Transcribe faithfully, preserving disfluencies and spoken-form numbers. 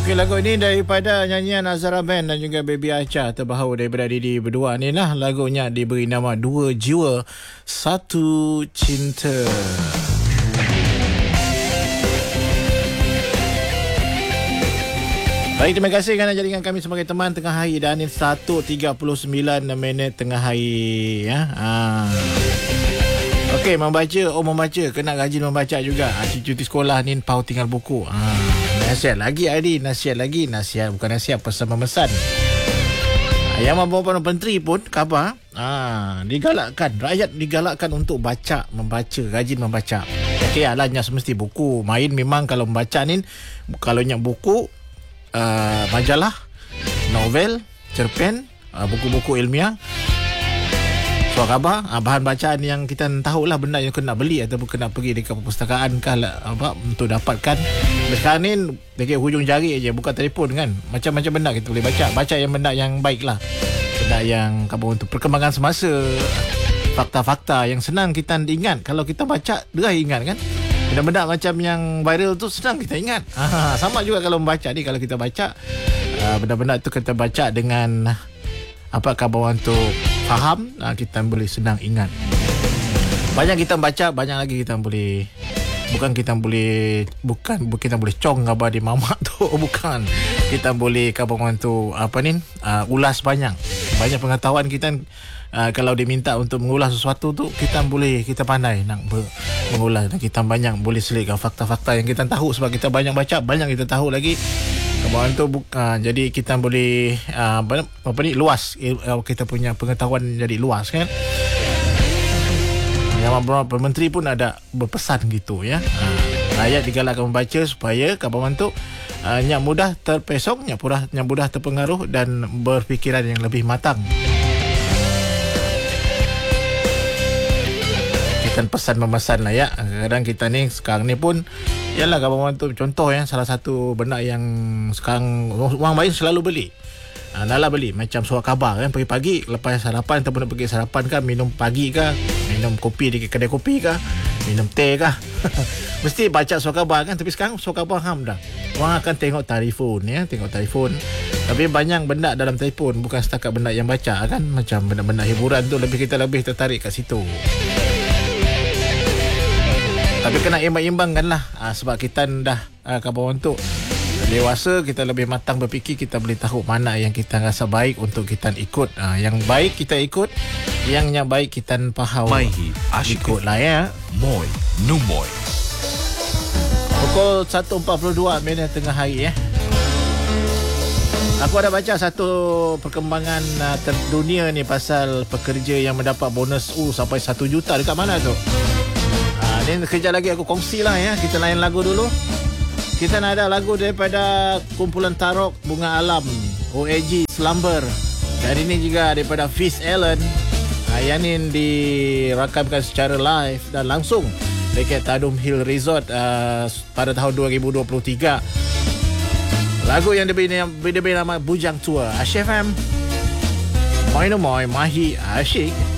Okey, lagu ini daripada nyanyian Azhara Band dan juga Baby Acha, terbaru daripada Didi berdua ni lah. Lagunya diberi nama Dua Jiwa Satu Cinta. Baik, terima kasih kerana jadikan kami sebagai teman tengah hari. Dan ini satu tiga puluh sembilan minit tengah hari ya. Ha. Okey, membaca, oh membaca, kena rajin membaca juga. Ha, cuti sekolah ni pau tinggal buku. Ha. Nasihat lagi Adi, nasihat lagi, nasihat bukan nasihat, pesan memesan. Yang membawa menteri pun khabar, ah, digalakkan, rakyat digalakkan untuk baca, membaca, rajin membaca. Okey, alahnya semesti buku. Main memang kalau membaca ni, kalau nyak buku, uh, majalah, novel, cerpen, uh, buku-buku ilmiah, surat khabar, uh, bahan bacaan yang kita tahulah benda yang kena beli ataupun kena pergi dekat perpustakaan kah apa untuk dapatkan. Sekarang ni dekat hujung jari aja, buka telefon kan. Macam-macam benda kita boleh baca. Baca yang benda yang baik lah. Benda yang apa untuk perkembangan semasa, fakta-fakta yang senang kita ingat. Kalau kita baca, dia ingat kan. Benda-benda macam yang viral tu senang kita ingat. Ha, sama juga kalau membaca ni, kalau kita baca uh, benda-benda tu kita baca dengan apa khabar untuk faham, uh, kita boleh senang ingat. Banyak kita baca, banyak lagi kita boleh, bukan kita boleh, bukan kita boleh cong khabar di mamak tu, bukan. Kita boleh khabar tu apa ni, uh, ulas banyak. Banyak pengetahuan kita uh, kalau diminta untuk mengulas sesuatu tu, kita boleh, kita pandai nak ber, mengulas, dan kita banyak boleh selitkan fakta-fakta yang kita tahu sebab kita banyak baca, banyak kita tahu lagi. Kemarin tu uh, jadi kita boleh uh, apa ni, luas, uh, kita punya pengetahuan jadi luas kan. Yang beberapa menteri pun ada berpesan gitu ya. Uh, rakyat digalakkan membaca supaya kawan tu uh, yang mudah terpesong, yang mudah yang mudah terpengaruh dan berfikiran yang lebih matang. Kita pesan memesan lah ya. Kadang kita ni sekarang ni pun, yalah kawan tu contoh ya, salah satu benda yang sekarang orang lain selalu beli. Ha, Nala beli macam surat khabar kan, pagi-pagi lepas sarapan ataupun nak pergi sarapan kan, minum pagi kah, minum kopi di kedai kopi kah, minum teh kah. Mesti baca surat khabar kan. Tapi sekarang surat khabar ham dah. Orang akan tengok telefon ya, tengok telefon. Tapi banyak benda dalam telefon, bukan setakat benda yang baca kan. Macam benda-benda hiburan tu lebih, kita lebih tertarik kat situ. Tapi kena imbang-imbangkan lah, ha, sebab kita dah ha, kawan untuk dewasa, kita lebih matang berfikir, kita boleh tahu mana yang kita rasa baik untuk kita ikut. Ha, yang baik kita ikut, yang yang baik kita faham ikut lah ya. Moi, Numoy. Pukul satu empat puluh dua minit tengah hari ya. Aku ada baca satu perkembangan uh, terdunia ni pasal pekerja yang mendapat bonus uh, sampai satu juta. Dekat mana tu? Ni kejap lagi aku kongsi lah ya. Kita layan lagu dulu. Kita nak ada lagu daripada kumpulan Tarok Bunga Alam, O A G Slumber. Dan ini juga daripada Fizz Allen. Yang ni dirakamkan secara live dan langsung dekat Tadum Hill Resort uh, pada tahun dua ribu dua puluh tiga. Lagu yang diberi nama Bujang Tua. Asyik F M. Moi no moi, mahi asyik.